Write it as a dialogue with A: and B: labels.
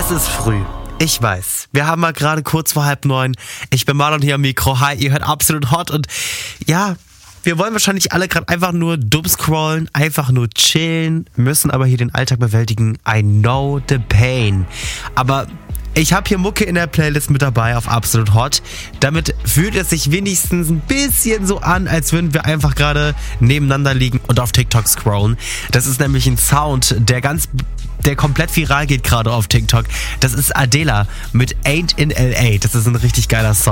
A: Es ist früh. Ich weiß. Wir haben mal gerade kurz vor 8:30. Ich bin Marlon hier am Mikro. Hi, ihr hört Absolut Hot. Und ja, wir wollen wahrscheinlich alle gerade einfach nur dumm scrollen, einfach nur chillen, müssen aber hier den Alltag bewältigen. I know the pain. Aber ich habe hier Mucke in der Playlist mit dabei auf Absolut Hot. Damit fühlt es sich wenigstens ein bisschen so an, als würden wir einfach gerade nebeneinander liegen und auf TikTok scrollen. Das ist nämlich ein Sound, der komplett viral geht gerade auf TikTok. Das ist Adela mit Ain't in LA. Das ist ein richtig geiler Song.